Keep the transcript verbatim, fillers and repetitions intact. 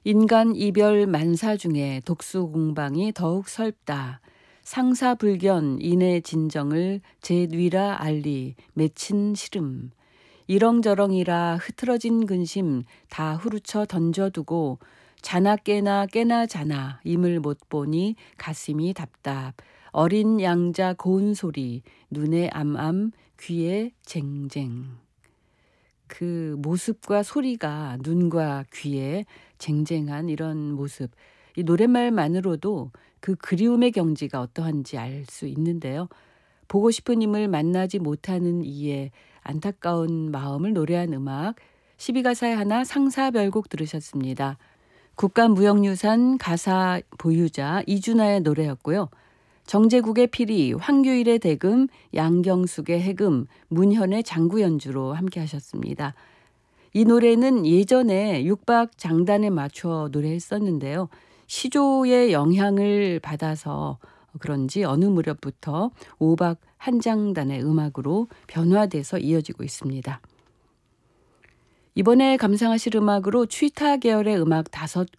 인간 이별 만사 중에 독수공방이 더욱 설다. 상사불견 인의 진정을 제뉘라 알리 맺힌 시름. 이렁저렁이라 흐트러진 근심 다 후루쳐 던져두고 자나 깨나 깨나 자나 임을 못 보니 가슴이 답답. 어린 양자 고운 소리 눈에 암암 귀에 쟁쟁. 그 모습과 소리가 눈과 귀에 쟁쟁한 이런 모습. 이 노랫말만으로도 그 그리움의 경지가 어떠한지 알 수 있는데요. 보고 싶은 임을 만나지 못하는 이의 안타까운 마음을 노래한 음악 십이 가사의 하나 상사별곡 들으셨습니다. 국가무형유산 가사 보유자 이준하의 노래였고요. 정제국의 피리, 황규일의 대금, 양경숙의 해금, 문현의 장구 연주로 함께 하셨습니다. 이 노래는 예전에 육박 장단에 맞춰 노래했었는데요. 시조의 영향을 받아서 그런지 어느 무렵부터 오박 한장단의 음악으로 변화돼서 이어지고 있습니다. 이번에 감상하실 음악으로 취타 계열의 음악 다섯